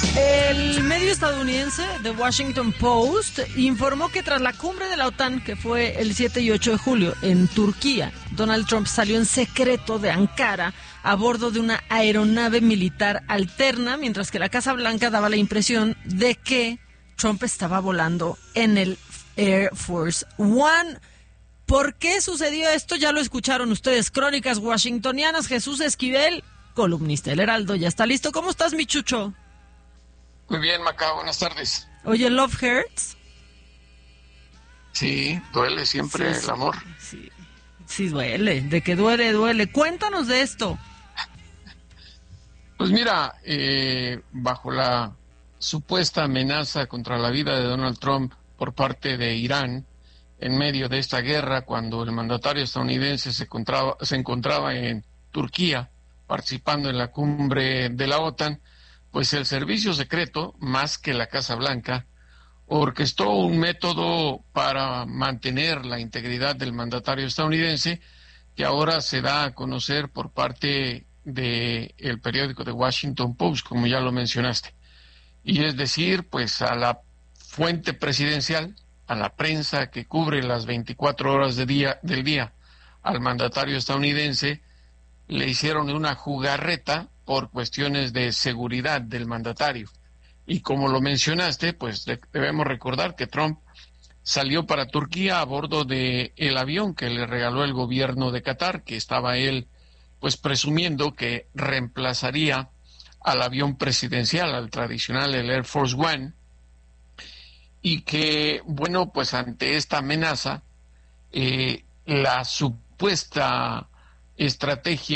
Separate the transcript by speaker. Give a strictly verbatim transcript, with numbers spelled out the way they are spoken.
Speaker 1: El medio estadounidense The Washington Post informó que tras la cumbre de la OTAN, que fue el siete y ocho de julio en Turquía, Donald Trump salió en secreto de Ankara a bordo de una aeronave militar alterna, mientras que la Casa Blanca daba la impresión de que Trump estaba volando en el Air Force One. ¿Por qué sucedió esto? Ya lo escucharon ustedes. Crónicas washingtonianas. Jesús Esquivel, columnista del Heraldo, ya está listo. ¿Cómo estás, mi chucho?
Speaker 2: Muy bien, Maca, buenas tardes.
Speaker 1: Oye, Love Hurts.
Speaker 2: Sí, duele siempre
Speaker 1: Sí, sí,
Speaker 2: el amor.
Speaker 1: Sí, sí, duele. De que duele, duele. Cuéntanos de esto.
Speaker 2: Pues mira, eh, bajo la supuesta amenaza contra la vida de Donald Trump por parte de Irán, en medio de esta guerra, cuando el mandatario estadounidense se encontraba, se encontraba en Turquía, participando en la cumbre de la OTAN, pues el servicio secreto, más que la Casa Blanca, orquestó un método para mantener la integridad del mandatario estadounidense, que ahora se da a conocer por parte del periódico The Washington Post, como ya lo mencionaste. Y es decir, pues a la fuente presidencial, a la prensa que cubre las veinticuatro horas de día, del día al mandatario estadounidense, le hicieron una jugarreta por cuestiones de seguridad del mandatario. Y como lo mencionaste, pues debemos recordar que Trump salió para Turquía a bordo de el avión que le regaló el gobierno de Qatar, que estaba él pues presumiendo que reemplazaría al avión presidencial, al tradicional, el Air Force One, y que, bueno, pues ante esta amenaza, eh, la supuesta estrategia